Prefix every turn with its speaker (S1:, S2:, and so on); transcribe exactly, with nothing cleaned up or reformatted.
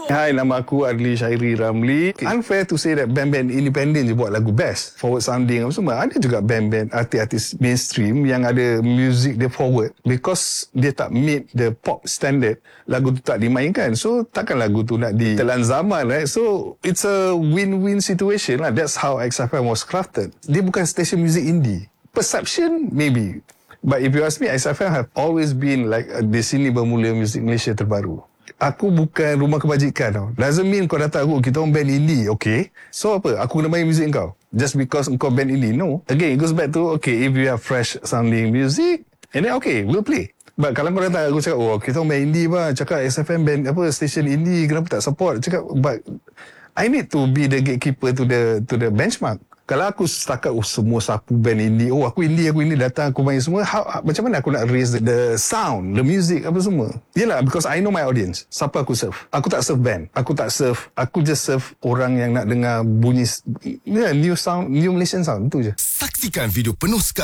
S1: Hai, nama aku Adli Syairi Ramli. Unfair to say that band-band independent je buat lagu best, forward sounding apa semua. Ada juga band-band artis-artis mainstream yang ada music dia forward, because dia tak meet the pop standard, lagu tu tak dimainkan. So takkan lagu tu nak ditelan zaman, right? So it's a win-win situation lah. That's how X F M was crafted. Dia bukan station music indie. Perception maybe, but if you ask me, X F M have always been like uh, di sini bermula muzik Malaysia terbaru. Aku bukan rumah kebajikan tau. Doesn't mean kau datang aku, kita orang band indie, okay? So apa? Aku kena main muzik kau just because kau band indie? No. Again, it goes back to, okay, if you have fresh sounding music, and then okay, we'll play. But kalau kau datang aku cakap, oh, kita orang band indie bang, cakap X F M band apa, station indie, kenapa tak support? Cakap, but I need to be the gatekeeper to the to the benchmark. Kalau aku setakat oh, semua sapu band indie, oh aku indie, aku indie, datang aku main semua, how, macam mana aku nak raise the, the sound, the music, apa semua? Yelah, because I know my audience. Siapa aku serve? Aku tak serve band. Aku tak serve, aku just serve orang yang nak dengar bunyi, yeah, new sound, new Malaysian sound, itu je.
S2: Saksikan video penuh sekali